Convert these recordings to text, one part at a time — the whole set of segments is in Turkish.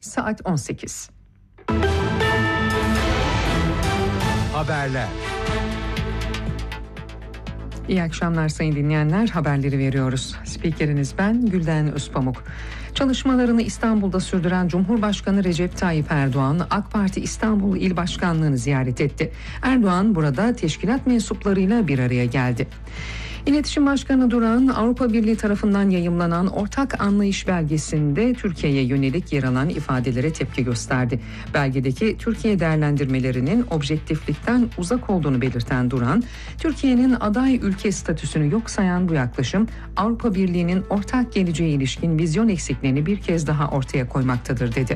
saat 18. Haberler. İyi akşamlar sayın dinleyenler, haberleri veriyoruz. Spikeriniz ben Gülden Özpamuk. Çalışmalarını İstanbul'da sürdüren Cumhurbaşkanı Recep Tayyip Erdoğan, AK Parti İstanbul İl Başkanlığı'nı ziyaret etti. Erdoğan burada teşkilat mensuplarıyla bir araya geldi. İletişim Başkanı Duran, Avrupa Birliği tarafından yayımlanan ortak anlayış belgesinde Türkiye'ye yönelik yer alan ifadelere tepki gösterdi. Belgedeki Türkiye değerlendirmelerinin objektiflikten uzak olduğunu belirten Duran, Türkiye'nin aday ülke statüsünü yok sayan bu yaklaşım, Avrupa Birliği'nin ortak geleceğe ilişkin vizyon eksikliğini bir kez daha ortaya koymaktadır dedi.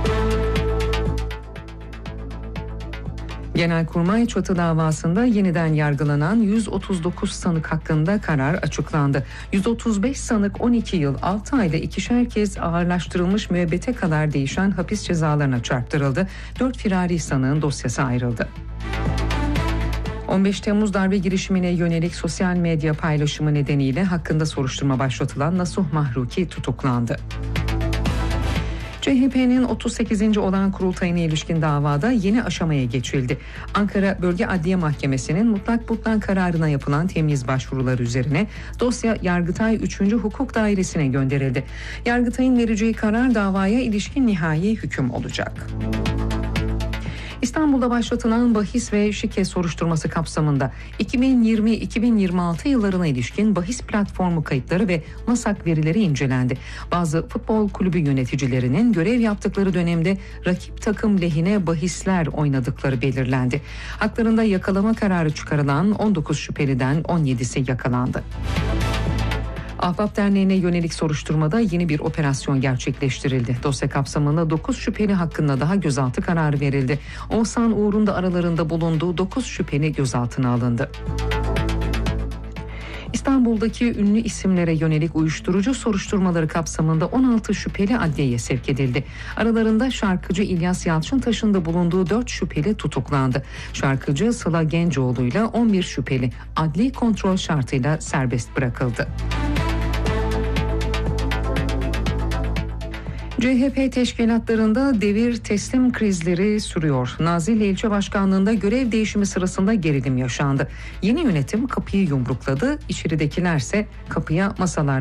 Genelkurmay Çatı davasında yeniden yargılanan 139 sanık hakkında karar açıklandı. 135 sanık 12 yıl 6 ayda ikişer kez ağırlaştırılmış müebbete kadar değişen hapis cezalarına çarptırıldı. 4 firari sanığın dosyası ayrıldı. 15 Temmuz darbe girişimine yönelik sosyal medya paylaşımı nedeniyle hakkında soruşturma başlatılan Nasuh Mahruki tutuklandı. CHP'nin 38. olağan kurultayına ilişkin davada yeni aşamaya geçildi. Ankara Bölge Adliye Mahkemesi'nin mutlak butlan kararına yapılan temyiz başvuruları üzerine dosya Yargıtay 3. Hukuk Dairesi'ne gönderildi. Yargıtay'ın vereceği karar davaya ilişkin nihai hüküm olacak. İstanbul'da başlatılan bahis ve şike soruşturması kapsamında 2020-2026 yıllarına ilişkin bahis platformu kayıtları ve MASAK verileri incelendi. Bazı futbol kulübü yöneticilerinin görev yaptıkları dönemde rakip takım lehine bahisler oynadıkları belirlendi. Haklarında yakalama kararı çıkarılan 19 şüpheliden 17'si yakalandı. Ahbap Derneği'ne yönelik soruşturmada yeni bir operasyon gerçekleştirildi. Dosya kapsamında 9 şüpheli hakkında daha gözaltı kararı verildi. Oğuzhan Uğur'un da aralarında bulunduğu 9 şüpheli gözaltına alındı. İstanbul'daki ünlü isimlere yönelik uyuşturucu soruşturmaları kapsamında 16 şüpheli adliyeye sevk edildi. Aralarında şarkıcı İlyas Yalçıntaş'ın da bulunduğu 4 şüpheli tutuklandı. Şarkıcı Sıla Gencoğlu ile 11 şüpheli adli kontrol şartıyla serbest bırakıldı. CHP teşkilatlarında devir teslim krizleri sürüyor. Nazilli İlçe Başkanlığı'nda görev değişimi sırasında gerilim yaşandı. Yeni yönetim kapıyı yumrukladı, içeridekilerse kapıya masalar